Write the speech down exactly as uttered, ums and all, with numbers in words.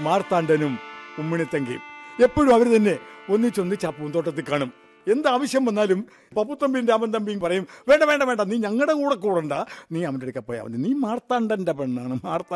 മാർത്താണ്ഡനും ഉമ്മിണിത്തങ്കയും എപ്പോഴും അവർ തന്നെ ഒന്നിച്ചൊന്നിച്ച് ആ പൂന്തോട്ടത്തിൽ കാണും. എന്താവശ്യം വന്നാലും പപ്പുത്തമ്പിയും രാമൻ തമ്പിയും പറയും, വേണ്ട വേണ്ട വേണ്ട, നീ ഞങ്ങളുടെ കൂടെ കൂടണ്ട, നീ അവൻ്റെ അടുക്ക പോയാൽ മതി, നീ മാർത്താണ്ഡൻ്റെ പെണ്ണാണ്, മാർത്താ